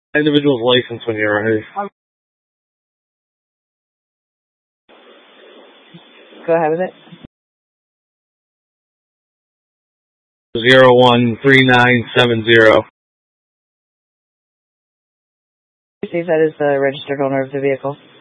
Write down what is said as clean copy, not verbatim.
Individual's license when you're ready. Go ahead with it. 013970. See if that is the registered owner of the vehicle.